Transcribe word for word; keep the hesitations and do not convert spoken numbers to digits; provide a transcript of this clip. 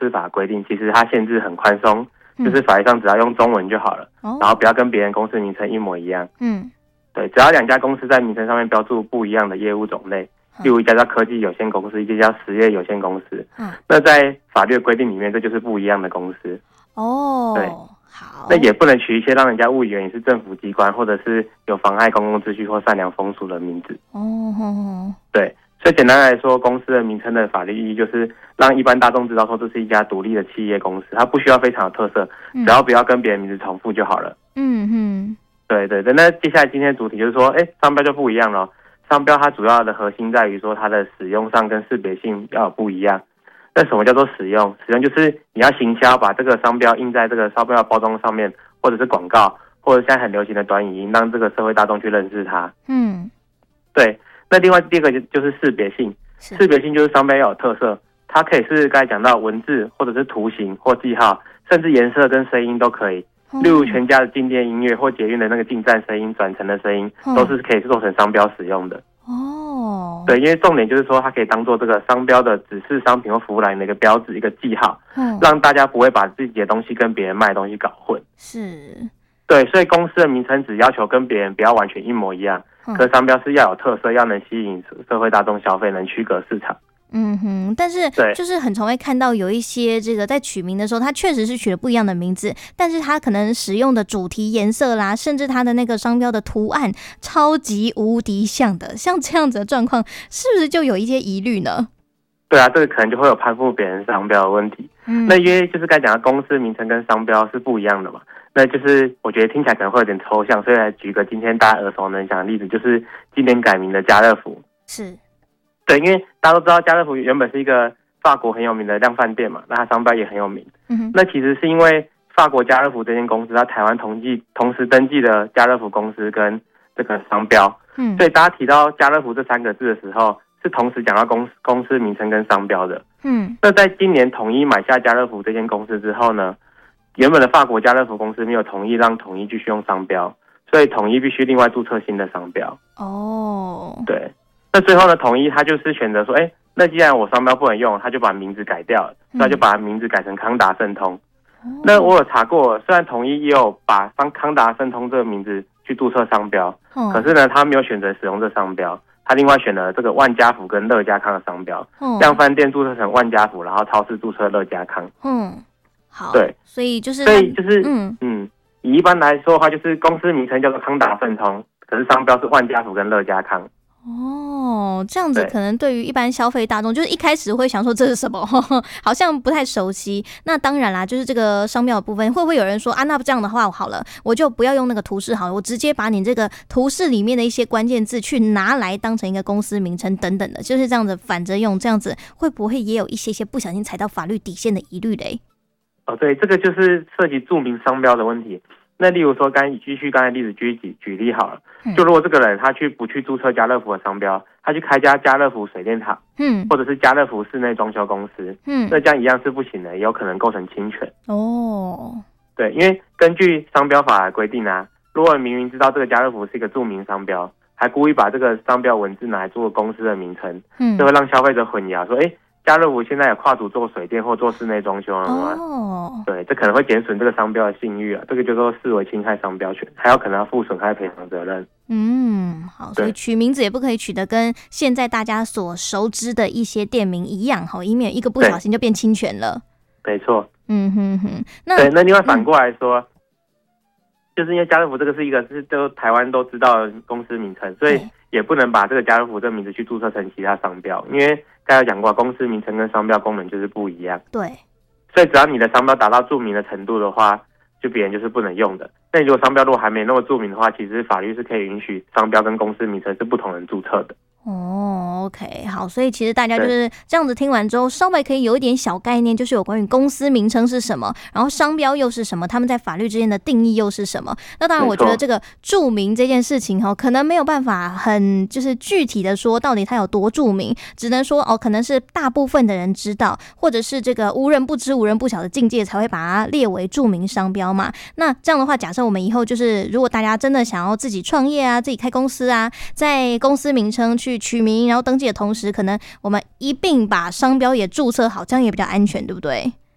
司法规定，其实它限制很宽松， 嗯、 就是法律上只要用中文就好了， 哦、 然后不要跟别人公司名称一模一样。 嗯， 对，只要两家公司在名称上面标注不一样的业务种类，例如一家叫科技有限公司，一家叫实业有限公司，嗯，那在法律的规定里面，这就是不一样的公司。 哦， 对。 好， 那也不能取一些让人家误以为你是政府机关或者是有妨害公共秩序或善良风俗的名字。 哦，吼吼， 对，所以简单来说，公司的名称的法律意义就是让一般大众知道说这是一家独立的企业公司，它不需要非常有特色，只要不要跟别人名字重复就好了。嗯嗯，对对对。那接下来今天的主题就是说，哎，商标就不一样了。商标它主要的核心在于说它的使用上跟识别性要有不一样。那什么叫做使用？使用就是你要行销，把这个商标印在这个商标的包装上面，或者是广告，或者现在很流行的短影音，让这个社会大众去认识它。嗯，对。那另外第二个就是识别性，识别性就是商标要有特色，它可以是刚才讲到文字，或者是图形或记号，甚至颜色跟声音都可以。例如全家的静电音乐或捷运的那个进站声音、转乘的声音，都是可以做成商标使用的。哦，对，因为重点就是说，它可以当做这个商标的指示商品或服务来源的一个标志、一个记号，嗯，让大家不会把自己的东西跟别人卖的东西搞混。是，对，所以公司的名称只要求跟别人不要完全一模一样，嗯，可是商标是要有特色，要能吸引社会大众消费，能区隔市场。 嗯哼，但是就是很常会看到有一些这个在取名的时候，它确实是取了不一样的名字，但是它可能使用的主题颜色啦，甚至它的那个商标的图案超级无敌像的，像这样子的状况，是不是就有一些疑虑呢？ 对啊，这个可能就会有攀附别人商标的问题。嗯，那因为就是刚才讲的公司名称跟商标是不一样的嘛，那就是我觉得听起来可能会有点抽象，所以来举个今天大家耳熟能详的例子，就是今年改名的家乐福。是。对，因为大家都知道家乐福原本是一个法国很有名的量贩店嘛，那它商标也很有名。嗯，那其实是因为法国家乐福这间公司，它台湾统计同时登记的家乐福公司跟这个商标，嗯，所以大家提到家乐福这三个字的时候，是同时讲到公司公司名称跟商标的。嗯，那在今年统一买下家乐福这间公司之后呢，原本的法国家乐福公司没有同意让统一继续用商标，所以统一必须另外注册新的商标。哦，对。那最后呢，统一他就是选择说，哎，那既然我商标不能用，他就把名字改掉了，所以他就把名字改成康达盛通。嗯，那我有查过，虽然统一也有把康达盛通这个名字去注册商标，嗯，可是呢，他没有选择使用这商标，他另外选了这个万家福跟乐家康的商标，嗯，量贩店注册成万家福，然后超市注册乐家康。嗯，好，对， 所以就是， 所以就是，嗯嗯，以一般来说的话，就是公司名称叫做康达盛通，可是商标是万家福跟乐家康。 哦，这样子可能对于一般消费大众，就是一开始会想说这是什么，呵呵，好像不太熟悉。那当然啦，就是这个商标的部分，会不会有人说啊，那这样的话好了，我就不要用那个图示好了，我直接把你这个图示里面的一些关键字去拿来当成一个公司名称等等的，就是这样子反着用，这样子会不会也有一些些不小心踩到法律底线的疑虑嘞？ 哦，对，这个就是涉及注明商标的问题。那例如说，刚继续刚才例子举举举例好了，就如果这个人他去不去注册家乐福的商标，他去开家家乐福水电厂，嗯，或者是家乐福室内装修公司，嗯，那这样一样是不行的，也有可能构成侵权。哦，对，因为根据商标法的规定啊，如果明明知道这个家乐福是一个著名商标，还故意把这个商标文字拿来做公司的名称，嗯，就会让消费者混淆，说，哎，家乐福现在有跨足做水电或做室内装修了吗？哦，对，这可能会减损这个商标的信誉啊，这个就说视为侵害商标权，还有可能要负损害赔偿责任。嗯，好，所以取名字也不可以取得跟现在大家所熟知的一些店名一样，好，以免一个不小心就变侵权了。没错。嗯哼哼，那对，那另外反过来说，嗯，就是因为家乐福这个是一个是都台湾都知道的公司名称，所以也不能把这个家乐福这个名字去注册成其他商标，因为刚才有讲过，公司名称跟商标功能就是不一样。对，所以只要你的商标达到著名的程度的话，就别人就是不能用的。那如果商标如果还没那么著名的话，其实法律是可以允许商标跟公司名称是不同人注册的。哦 ，OK， 好，所以其实大家就是这样子听完之后，稍微可以有一点小概念，就是有关于公司名称是什么，然后商标又是什么，他们在法律之间的定义又是什么。那当然，我觉得这个注明这件事情哈，可能没有办法很就是具体的说到底它有多注明，只能说哦，可能是大部分的人知道，或者是这个无人不知、无人不晓的境界才会把它列为注明商标嘛。那这样的话，假设我们以后就是如果大家真的想要自己创业啊，自己开公司啊，在公司名称去取名，然后登记的同时，可能我们一并把商标也注册好，这样也比较安全，对不对？